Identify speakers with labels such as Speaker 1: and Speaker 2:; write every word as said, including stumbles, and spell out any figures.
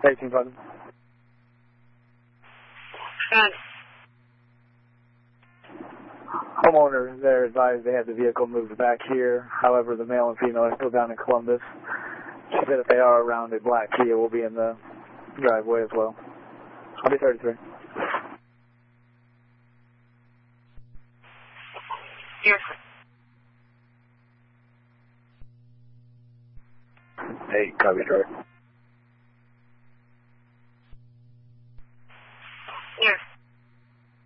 Speaker 1: eighteen five.
Speaker 2: Got it.
Speaker 1: Homeowner, they're advised they have the vehicle moved back here. However, the male and female are still down in Columbus. She said if they are around, a black Kia will be in the driveway as well. I'll be thirty-three.
Speaker 2: Yes.
Speaker 1: Hey, copy, Troy.